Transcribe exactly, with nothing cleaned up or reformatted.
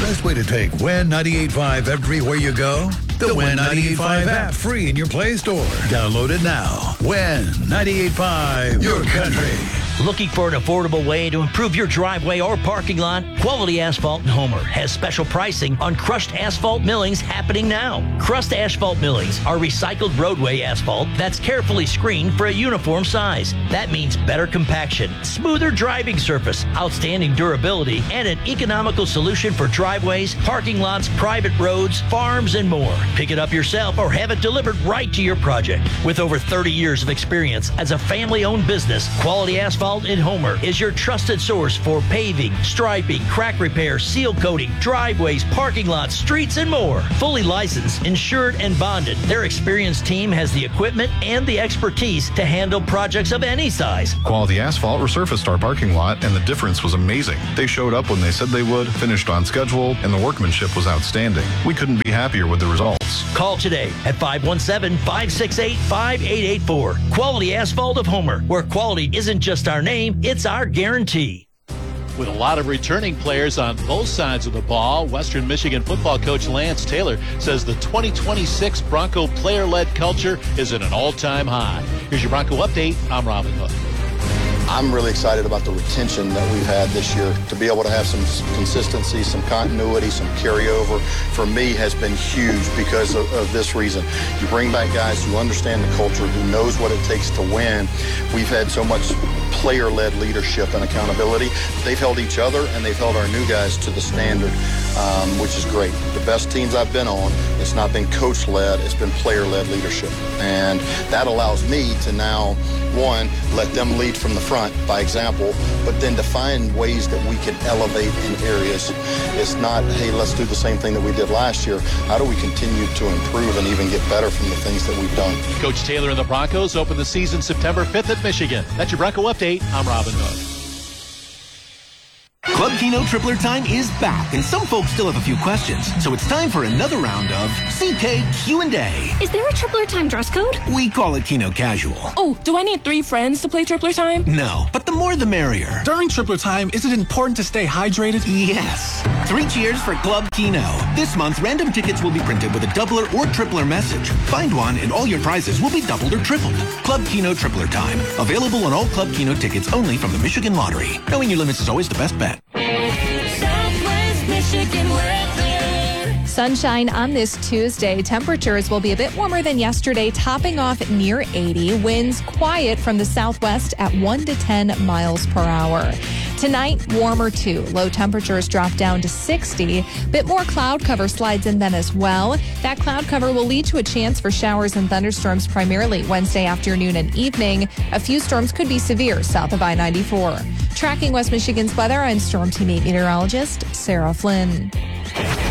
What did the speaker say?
best way to take Win ninety-eight point five everywhere you go? The Win ninety-eight point five app, free in your Play Store. Download it now. Win ninety-eight point five, your country. Looking for an affordable way to improve your driveway or parking lot? Quality Asphalt in Homer has special pricing on crushed asphalt millings happening now. Crushed asphalt millings are recycled roadway asphalt that's carefully screened for a uniform size. That means better compaction, smoother driving surface, outstanding durability, and an economical solution for driveways, parking lots, private roads, farms, and more. Pick it up yourself or have it delivered right to your project. With over thirty years of experience as a family-owned business, Quality Asphalt in Homer is your trusted source for paving, striping, crack repair, seal coating, driveways, parking lots, streets, and more. Fully licensed, insured, and bonded, their experienced team has the equipment and the expertise to handle projects of any size. Quality Asphalt resurfaced our parking lot, and the difference was amazing. They showed up when they said they would, finished on schedule, and the workmanship was outstanding. We couldn't be happier with the results. Call today at five one seven, five six eight, five eight eight four. Quality Asphalt of Homer, where quality isn't just our name, it's our guarantee. With a lot of returning players on both sides of the ball, Western Michigan football coach Lance Taylor says the twenty twenty-six Bronco player-led culture is at an all-time high. Here's your Bronco update. I'm Robin Hook. I'm really excited about the retention that we've had this year. To be able to have some consistency, some continuity, some carryover, for me has been huge because of, of this reason. You bring back guys who understand the culture, who knows what it takes to win. We've had so much player-led leadership and accountability. They've held each other and they've held our new guys to the standard, um, which is great. The best teams I've been on, it's not been coach-led, it's been player-led leadership. And that allows me to now, one, let them lead from the front by example, but then to find ways that we can elevate in areas. It's not, hey, let's do the same thing that we did last year. How do we continue to improve and even get better from the things that we've done? Coach Taylor and the Broncos open the season September fifth at Michigan. That's your Bronco update. I'm Robin Hook. Club Keno Tripler time is back, and some folks still have a few questions. So it's time for another round of C K Q and A. Is there a Tripler time dress code? We call it Keno Casual. Oh, do I need three friends to play Tripler time? No, but the more the merrier. During Tripler time, is it important to stay hydrated? Yes. Three cheers for Club Keno. This month, random tickets will be printed with a doubler or tripler message. Find one, and all your prizes will be doubled or tripled. Club Keno Tripler time. Available on all Club Keno tickets only from the Michigan Lottery. Knowing your limits is always the best bet. Southwest Michigan weather. Sunshine on this Tuesday. Temperatures will be a bit warmer than yesterday, topping off near eighty. Winds quiet from the southwest at one to ten miles per hour. Tonight, warmer too. Low temperatures drop down to sixty. Bit more cloud cover slides in then as well. That cloud cover will lead to a chance for showers and thunderstorms primarily Wednesday afternoon and evening. A few storms could be severe south of I ninety-four. Tracking West Michigan's weather, I'm Storm Team eight meteorologist Sarah Flynn.